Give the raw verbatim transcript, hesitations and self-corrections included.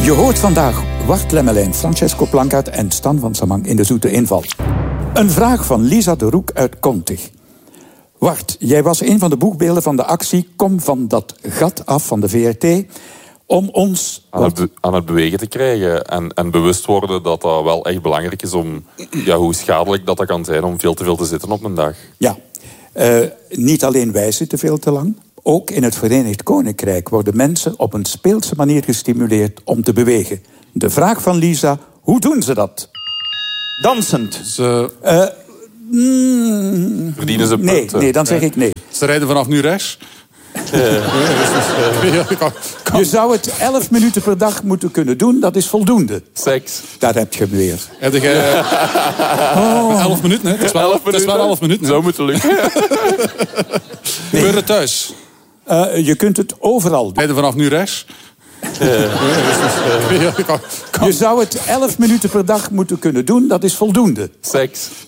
Je hoort vandaag Wart Lemmelijn, Francesco Plankaart en Stan van Samang in de zoete inval. Een vraag van Lisa de Roek uit Kontig. Wart, jij was een van de boekbeelden van de actie Kom van dat gat af van de V R T... om ons aan het, be- aan het bewegen te krijgen. En, en bewust worden dat dat wel echt belangrijk is om... Ja, hoe schadelijk dat, dat kan zijn om veel te veel te zitten op een dag. Ja, uh, niet alleen wij zitten veel te lang. Ook in het Verenigd Koninkrijk worden mensen op een speelse manier gestimuleerd om te bewegen. De vraag van Lisa, hoe doen ze dat? Dansend. Ze, Uh, mm, Verdienen ze nee, punten? nee, dan zeg ik nee. ze rijden vanaf nu rechts. Je zou het elf minuten per dag moeten kunnen doen, dat is voldoende. Seks. Daar heb je hem weer. Heb jij... Oh. Elf minuten, hè? Het is wel elf, het is wel elf minuten. Zou moeten lukken. Nee. Gebeurt het thuis? Uh, je kunt het overal doen. Rijden vanaf nu rechts. Je zou het elf minuten per dag moeten kunnen doen, dat is voldoende. Seks.